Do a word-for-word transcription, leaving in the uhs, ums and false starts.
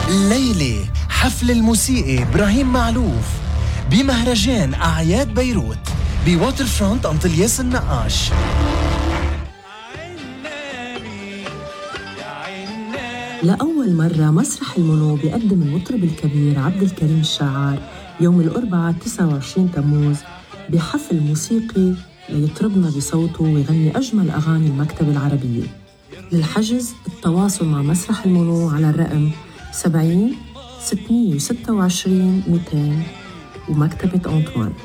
ليلة حفل الموسيقي إبراهيم معلوف بمهرجان أعياد بيروت بواتر فرونت أنطلياس النقاش. لأول مرة مسرح المنو بيقدم المطرب الكبير عبد الكريم الشعار يوم الأربعاء تسعة وعشرين تموز بحفل موسيقي ليطربنا بصوته ويغني أجمل أغاني المكتبة العربية. للحجز التواصل مع مسرح المنو على الرقم سبعين ستمية وستة وعشرين مئتين ومكتبة أنطوان.